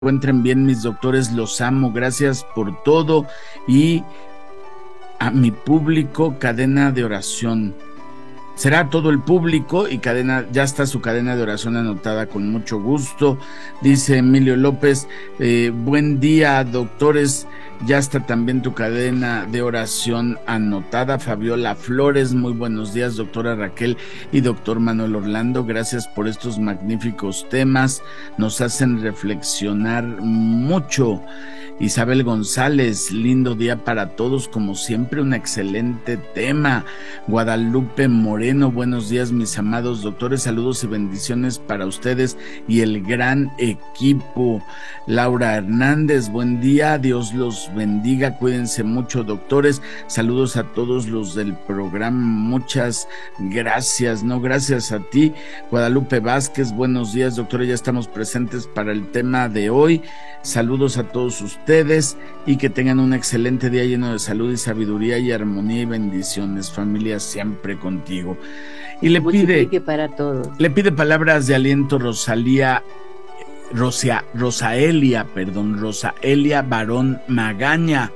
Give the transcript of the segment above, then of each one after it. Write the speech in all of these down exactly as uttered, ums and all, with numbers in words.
encuentren bien mis doctores, los amo, gracias por todo. Y a mi público, cadena de oración. Será todo el público y cadena, ya está su cadena de oración anotada con mucho gusto. Dice Emilio López, eh, buen día doctores, ya está también tu cadena de oración anotada. Fabiola Flores, muy buenos días doctora Raquel y doctor Manuel Orlando, gracias por estos magníficos temas, nos hacen reflexionar mucho. Isabel González, lindo día para todos, como siempre un excelente tema. Guadalupe Moreno, buenos días mis amados doctores, saludos y bendiciones para ustedes y el gran equipo. Laura Hernández, buen día, Dios los bendiga, cuídense mucho doctores, saludos a todos los del programa, muchas gracias, no gracias a ti. Guadalupe Vázquez, buenos días doctores, ya estamos presentes para el tema de hoy, saludos a todos ustedes y que tengan un excelente día lleno de salud y sabiduría y armonía y bendiciones, familia siempre contigo. Y le pide para todos. Le pide palabras de aliento Rosalía Rosia, Rosaelia, perdón, Rosaelia Barón Magaña.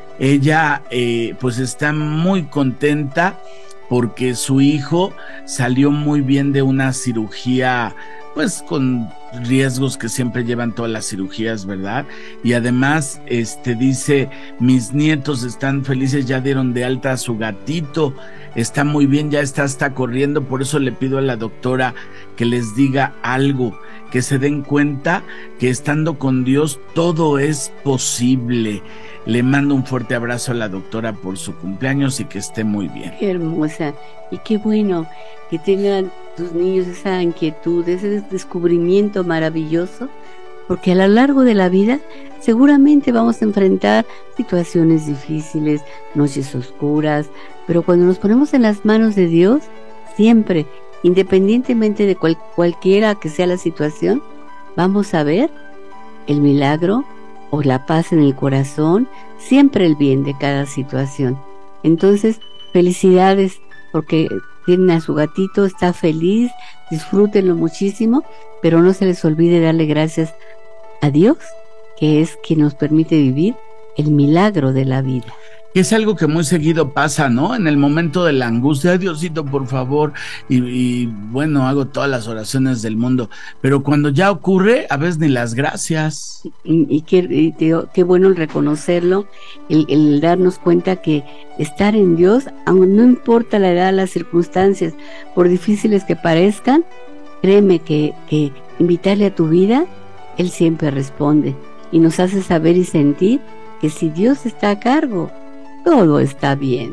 Ella eh, pues está muy contenta porque su hijo salió muy bien de una cirugía, pues con riesgos que siempre llevan todas las cirugías, ¿verdad? Y además, este dice, mis nietos están felices, ya dieron de alta a su gatito, está muy bien, ya está hasta corriendo, por eso le pido a la doctora que les diga algo, que se den cuenta que estando con Dios todo es posible. Le mando un fuerte abrazo a la doctora por su cumpleaños y que esté muy bien. Qué hermosa y qué bueno que tengan tus niños esa inquietud, ese descubrimiento maravilloso, porque a lo largo de la vida seguramente vamos a enfrentar situaciones difíciles, noches oscuras, pero cuando nos ponemos en las manos de Dios, siempre, independientemente de cual, cualquiera que sea la situación, vamos a ver el milagro o la paz en el corazón, siempre el bien de cada situación. Entonces, felicidades porque tienen a su gatito, está feliz, disfrútenlo muchísimo, pero no se les olvide darle gracias a Dios, que es quien nos permite vivir el milagro de la vida. Es algo que muy seguido pasa, ¿no? En el momento de la angustia, ay Diosito, por favor, y, y bueno, hago todas las oraciones del mundo, pero cuando ya ocurre, a veces ni las gracias. Y, y, qué, y te, qué bueno el reconocerlo, el, el darnos cuenta que estar en Dios, aunque no importa la edad, las circunstancias, por difíciles que parezcan, créeme que, que invitarle a tu vida, Él siempre responde y nos hace saber y sentir que si Dios está a cargo, todo está bien.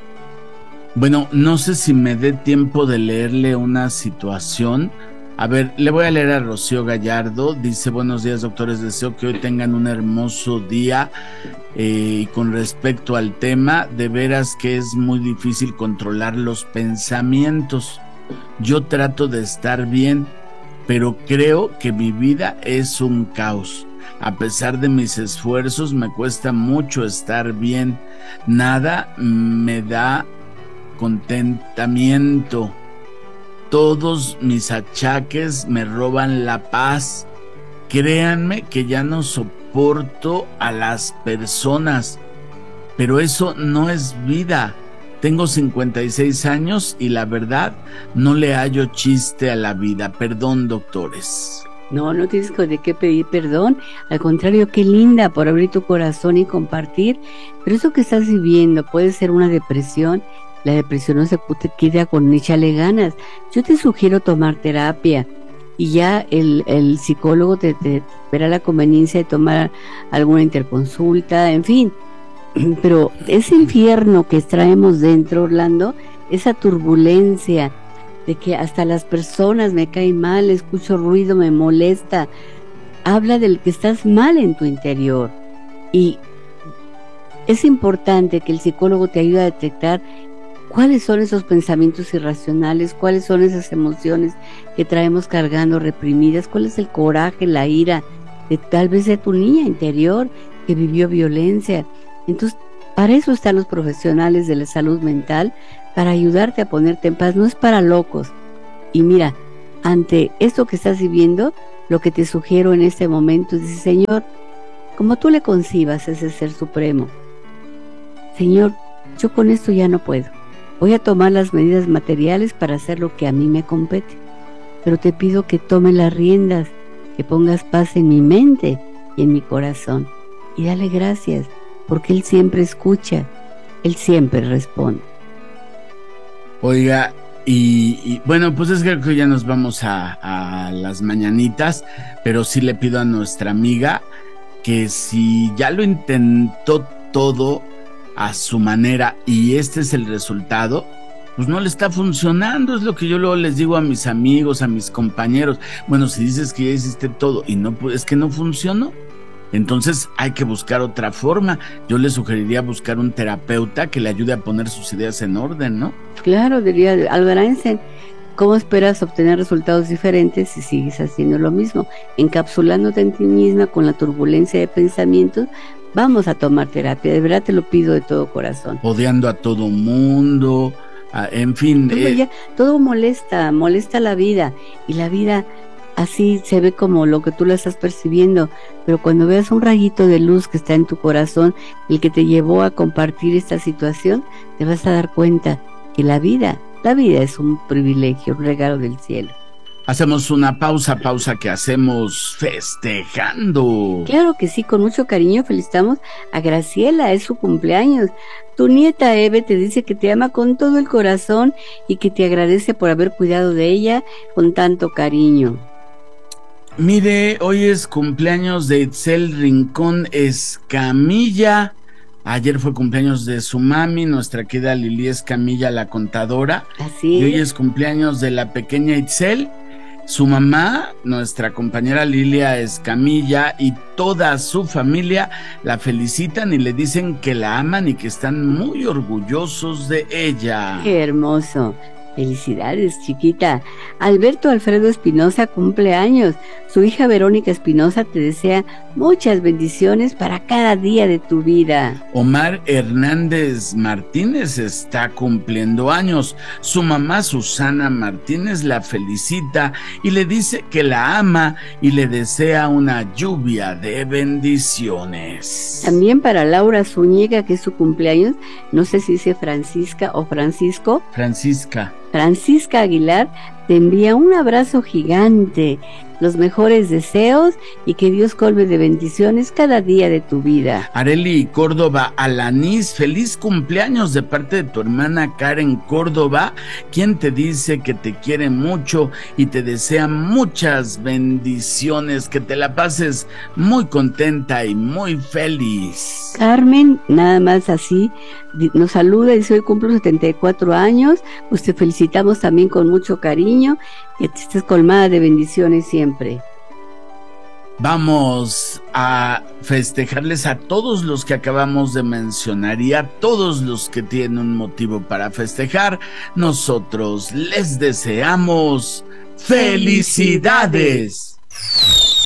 Bueno, no sé si me dé tiempo de leerle una situación. A ver, le voy a leer a Rocío Gallardo. Dice, buenos días doctores, deseo que hoy tengan un hermoso día. Eh, y con respecto al tema, de veras que es muy difícil controlar los pensamientos. Yo trato de estar bien, pero creo que mi vida es un caos. A pesar de mis esfuerzos, me cuesta mucho estar bien. Nada me da contentamiento. Todos mis achaques me roban la paz. Créanme que ya no soporto a las personas, pero eso no es vida. Tengo cincuenta y seis años y la verdad no le hallo chiste a la vida. Perdón, doctores. No, no tienes de qué pedir perdón, al contrario, qué linda por abrir tu corazón y compartir, pero eso que estás viviendo puede ser una depresión, la depresión no se quita con échale ganas. Yo te sugiero tomar terapia y ya el, el psicólogo te, te verá la conveniencia de tomar alguna interconsulta, en fin, pero ese infierno que traemos dentro, Orlando, esa turbulencia de que hasta las personas me caen mal, escucho ruido, me molesta, habla del que estás mal en tu interior. Y es importante que el psicólogo te ayude a detectar cuáles son esos pensamientos irracionales, cuáles son esas emociones que traemos cargando reprimidas, cuál es el coraje, la ira, de tal vez de tu niña interior que vivió violencia. Entonces, para eso están los profesionales de la salud mental, para ayudarte a ponerte en paz, no es para locos. Y mira, ante esto que estás viviendo, Lo que te sugiero en este momento es decir, Señor, como tú le concibas a ese ser supremo, Señor, yo con esto ya no puedo. Voy a tomar las medidas materiales para hacer lo que a mí me compete. Pero te pido que tome las riendas, que pongas paz en mi mente y en mi corazón. Y dale gracias, porque Él siempre escucha, Él siempre responde. Oiga, y, y bueno, pues es que creo que ya nos vamos a, a las mañanitas, pero sí le pido a nuestra amiga que si ya lo intentó todo a su manera y este es el resultado, pues no le está funcionando. Es lo que yo luego les digo a mis amigos, a mis compañeros. Bueno, si dices que ya hiciste todo y no, es que no funcionó, entonces hay que buscar otra forma. Yo le sugeriría buscar un terapeuta que le ayude a poner sus ideas en orden, ¿no? Claro, diría Albert Einstein, ¿cómo esperas obtener resultados diferentes si sigues haciendo lo mismo? Encapsulándote en ti misma con la turbulencia de pensamientos. Vamos a tomar terapia, de verdad te lo pido de todo corazón. Odiando a todo mundo, a, en fin. Todo, eh, ya, todo molesta, molesta la vida, y la vida así se ve como lo que tú la estás percibiendo, pero cuando veas un rayito de luz que está en tu corazón, el que te llevó a compartir esta situación, te vas a dar cuenta que la vida, la vida es un privilegio, un regalo del cielo. Hacemos una pausa, pausa que hacemos festejando. Claro que sí, con mucho cariño felicitamos a Graciela, es su cumpleaños. Tu nieta Eve te dice que te ama con todo el corazón y que te agradece por haber cuidado de ella con tanto cariño. Mire, hoy es cumpleaños de Itzel Rincón Escamilla. Ayer fue cumpleaños de su mami, nuestra querida Lili Escamilla, la contadora. Así es. Y hoy es cumpleaños de la pequeña Itzel. Su mamá, nuestra compañera Lilia Escamilla, y toda su familia la felicitan y le dicen que la aman y que están muy orgullosos de ella. ¡Qué hermoso! Felicidades, chiquita. Alberto Alfredo Espinosa cumple años. Su hija Verónica Espinosa te desea muchas bendiciones para cada día de tu vida. Omar Hernández Martínez está cumpliendo años. Su mamá Susana Martínez la felicita y le dice que la ama y le desea una lluvia de bendiciones. También para Laura Zúñiga, que es su cumpleaños, no sé si dice Francisca o Francisco. Francisca. Francisca Aguilar te envía un abrazo gigante, los mejores deseos y que Dios colme de bendiciones cada día de tu vida. Areli Córdoba Alanís, feliz cumpleaños de parte de tu hermana Karen Córdoba, quien te dice que te quiere mucho y te desea muchas bendiciones, que te la pases muy contenta y muy feliz. Carmen, nada más así, nos saluda y dice: hoy cumplo setenta y cuatro años, pues te felicitamos también con mucho cariño, que te estés colmada de bendiciones siempre. Vamos a festejarles a todos los que acabamos de mencionar y a todos los que tienen un motivo para festejar. Nosotros les deseamos felicidades.